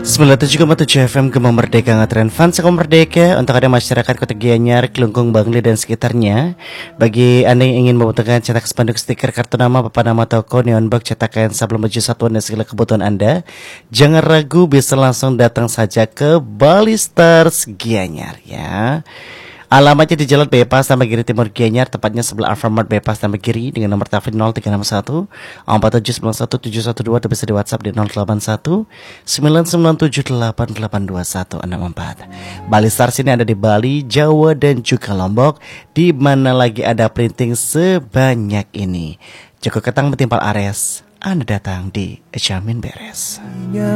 97,7 FM Gemang Merdeka ngetren fans Gemang Merdeka untuk ada masyarakat Kota Gianyar, Kelungkung, Bangli dan sekitarnya. Bagi Anda yang ingin membutuhkan cetak spanduk stiker kartu nama, papan nama toko, neon box, cetakan sabloon baju satuan dan segala kebutuhan Anda, jangan ragu, bisa langsung datang saja ke Bali Stars Gianyar ya. Alamatnya di Jalan Bebas Tambagiri Timur Gianyar, tepatnya sebelah Alfamart Bebas Tambagiri, dengan nomor telepon 0361 4791 712 atau bisa di WhatsApp di 081 997882164. Bali Stars ini ada di Bali, Jawa dan juga Lombok, di mana lagi ada printing sebanyak ini. Cukup ketang betimpal Ares, Anda datang di Jamin Beres.